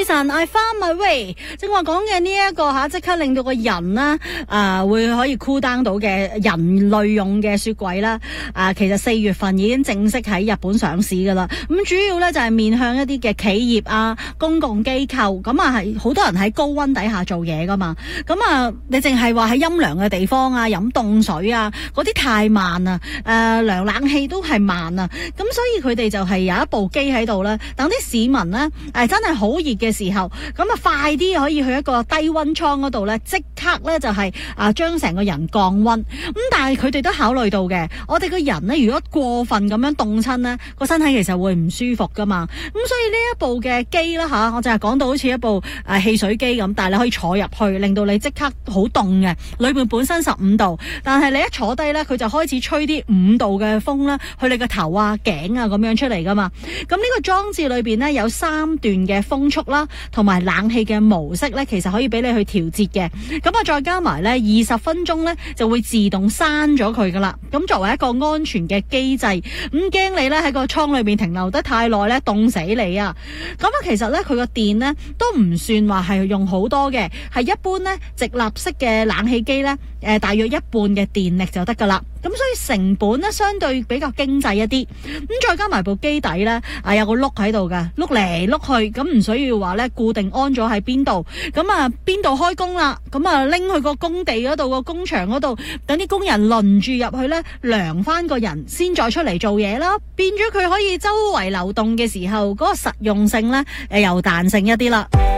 晨 I found my way， 正話講嘅呢一個即刻令到個人啦會可以 cool down 到嘅人類用嘅雪櫃啦，其實4月份已經正式喺日本上市噶啦。咁主要咧就係面向一啲嘅企業啊、公共機構，咁係好多人喺高溫底下做嘢噶嘛。咁你淨係話喺陰涼嘅地方啊，飲凍水啊，嗰啲太慢啊，涼冷氣都係慢啊。咁所以佢哋就係有一部機喺度咧，等啲市民咧真係好熱嘅時候，咁快啲可以去一個低溫倉嗰度咧，即刻咧就係將成個人降溫。咁但係佢哋都考慮到嘅，我哋個人咧如果過分咁樣凍親咧，個身體其實會唔舒服噶嘛。咁所以呢一部嘅機啦我就係講到好似一部汽水機咁，但係你可以坐入去，令到你即刻好凍嘅。裏面本身15度，但係你一坐低咧，佢就開始吹啲5度嘅風啦，去你個頭啊、頸啊咁樣出嚟噶嘛。咁呢個裝置裏邊咧有3段嘅風速啦，同埋冷氣嘅模式咧，其實可以俾你去調節嘅。咁再加埋咧20分鐘咧就會自動閂咗佢噶啦。咁作為一個安全嘅機制，咁驚你咧喺個倉裏邊停留得太耐咧，凍死你啊！咁其實咧佢個電咧都唔算話係用好多嘅，係一般咧直立式嘅冷氣機咧，大約一半嘅電力就得噶啦。咁所以成本咧相對比較經濟一啲，咁再加埋部機底咧有個碌喺度噶，碌嚟碌去，咁唔需要話咧固定安咗喺邊度，咁邊度開工啦，咁拎去個工地嗰度個工場嗰度，等啲工人輪住入去咧量翻個人先再出嚟做嘢啦，變咗佢可以周圍流動嘅時候，嗰個實用性咧又彈性一啲啦。